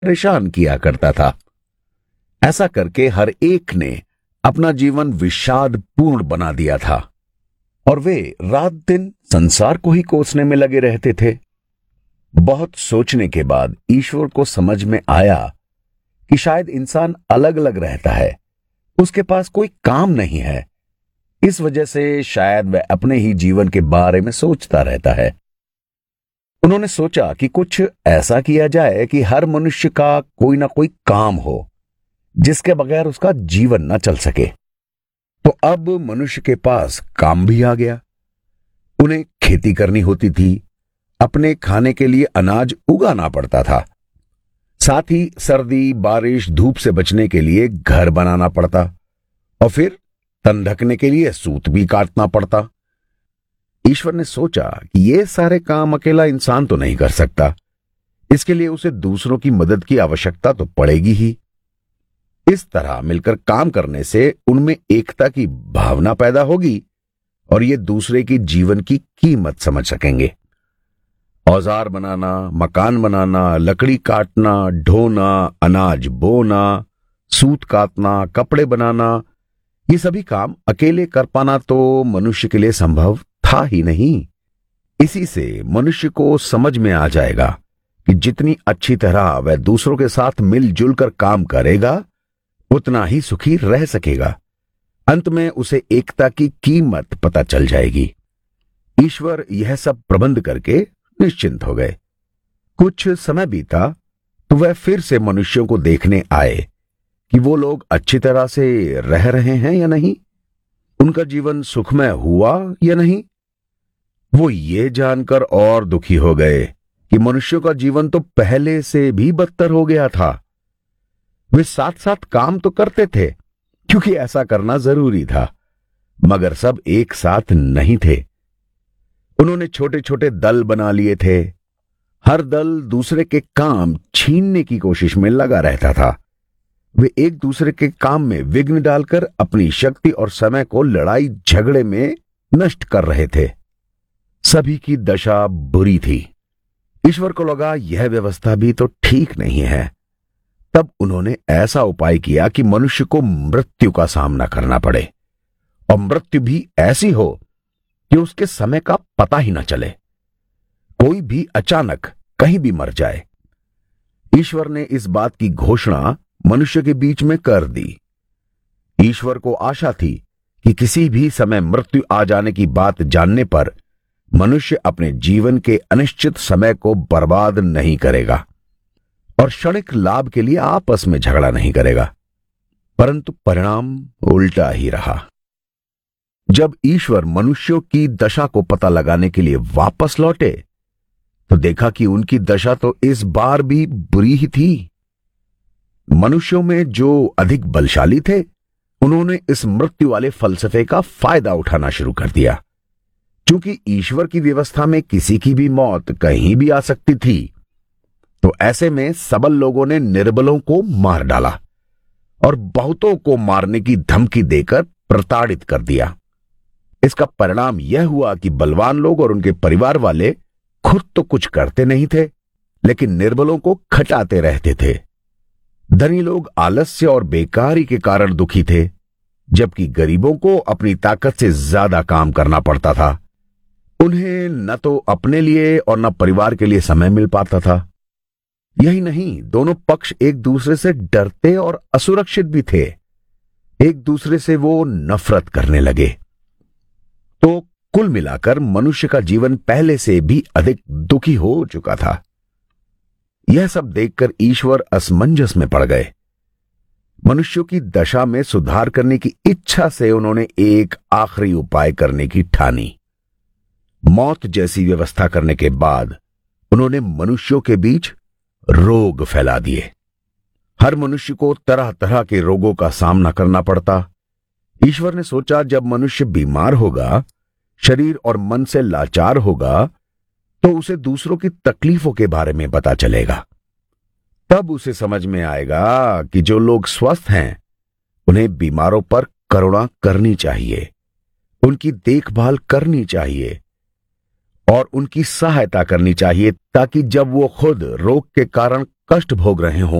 परेशान किया करता था। ऐसा करके हर एक ने अपना जीवन विषादपूर्ण बना दिया था और वे रात दिन संसार को ही कोसने में लगे रहते थे। बहुत सोचने के बाद ईश्वर को समझ में आया कि शायद इंसान अलग अलग रहता है, उसके पास कोई काम नहीं है। इस वजह से शायद वह अपने ही जीवन के बारे में सोचता रहता है। उन्होंने सोचा कि कुछ ऐसा किया जाए कि हर मनुष्य का कोई ना कोई काम हो जिसके बगैर उसका जीवन न चल सके। तो अब मनुष्य के पास काम भी आ गया। उन्हें खेती करनी होती थी, अपने खाने के लिए अनाज उगाना पड़ता था, साथ ही सर्दी, बारिश, धूप से बचने के लिए घर बनाना पड़ता और फिर तन ढकने के लिए सूत भी काटना पड़ता। ईश्वर ने सोचा कि ये सारे काम अकेला इंसान तो नहीं कर सकता, इसके लिए उसे दूसरों की मदद की आवश्यकता तो पड़ेगी ही। इस तरह मिलकर काम करने से उनमें एकता की भावना पैदा होगी और ये दूसरे की जीवन की कीमत समझ सकेंगे। औजार बनाना, मकान बनाना, लकड़ी काटना, ढोना, अनाज बोना, सूत काटना, कपड़े बनाना, ये सभी काम अकेले कर पाना तो मनुष्य के लिए संभव था ही नहीं। इसी से मनुष्य को समझ में आ जाएगा कि जितनी अच्छी तरह वह दूसरों के साथ मिलजुल कर काम करेगा उतना ही सुखी रह सकेगा। अंत में उसे एकता की कीमत पता चल जाएगी। ईश्वर यह सब प्रबंध करके निश्चिंत हो गए। कुछ समय बीता तो वह फिर से मनुष्यों को देखने आए कि वो लोग अच्छी तरह से रह रहे हैं या नहीं, उनका जीवन सुखमय हुआ या नहीं। वो ये जानकर और दुखी हो गए कि मनुष्यों का जीवन तो पहले से भी बदतर हो गया था। वे साथ साथ काम तो करते थे क्योंकि ऐसा करना जरूरी था, मगर सब एक साथ नहीं थे। उन्होंने छोटे छोटे दल बना लिए थे। हर दल दूसरे के काम छीनने की कोशिश में लगा रहता था। वे एक दूसरे के काम में विघ्न डालकर अपनी शक्ति और समय को लड़ाई झगड़े में नष्ट कर रहे थे। सभी की दशा बुरी थी। ईश्वर को लगा यह व्यवस्था भी तो ठीक नहीं है। तब उन्होंने ऐसा उपाय किया कि मनुष्य को मृत्यु का सामना करना पड़े और मृत्यु भी ऐसी हो कि उसके समय का पता ही न चले, कोई भी अचानक कहीं भी मर जाए। ईश्वर ने इस बात की घोषणा मनुष्य के बीच में कर दी। ईश्वर को आशा थी कि किसी भी समय मृत्यु आ जाने की बात जानने पर मनुष्य अपने जीवन के अनिश्चित समय को बर्बाद नहीं करेगा और क्षणिक लाभ के लिए आपस में झगड़ा नहीं करेगा। परंतु परिणाम उल्टा ही रहा। जब ईश्वर मनुष्यों की दशा को पता लगाने के लिए वापस लौटे तो देखा कि उनकी दशा तो इस बार भी बुरी ही थी। मनुष्यों में जो अधिक बलशाली थे उन्होंने इस मृत्यु वाले फलसफे का फायदा उठाना शुरू कर दिया। क्योंकि ईश्वर की व्यवस्था में किसी की भी मौत कहीं भी आ सकती थी, तो ऐसे में सबल लोगों ने निर्बलों को मार डाला और बहुतों को मारने की धमकी देकर प्रताड़ित कर दिया। इसका परिणाम यह हुआ कि बलवान लोग और उनके परिवार वाले खुद तो कुछ करते नहीं थे, लेकिन निर्बलों को खटाते रहते थे। धनी लोग आलस्य और बेकारी के कारण दुखी थे, जबकि गरीबों को अपनी ताकत से ज्यादा काम करना पड़ता था। उन्हें न तो अपने लिए और न परिवार के लिए समय मिल पाता था। यही नहीं, दोनों पक्ष एक दूसरे से डरते और असुरक्षित भी थे। एक दूसरे से वो नफरत करने लगे। तो कुल मिलाकर मनुष्य का जीवन पहले से भी अधिक दुखी हो चुका था। यह सब देखकर ईश्वर असमंजस में पड़ गए। मनुष्यों की दशा में सुधार करने की इच्छा से उन्होंने एक आखिरी उपाय करने की ठानी। मौत जैसी व्यवस्था करने के बाद उन्होंने मनुष्यों के बीच रोग फैला दिए। हर मनुष्य को तरह तरह के रोगों का सामना करना पड़ता। ईश्वर ने सोचा जब मनुष्य बीमार होगा, शरीर और मन से लाचार होगा, तो उसे दूसरों की तकलीफों के बारे में पता चलेगा। तब उसे समझ में आएगा कि जो लोग स्वस्थ हैं उन्हें बीमारों पर करुणा करनी चाहिए, उनकी देखभाल करनी चाहिए और उनकी सहायता करनी चाहिए, ताकि जब वो खुद रोग के कारण कष्ट भोग रहे हों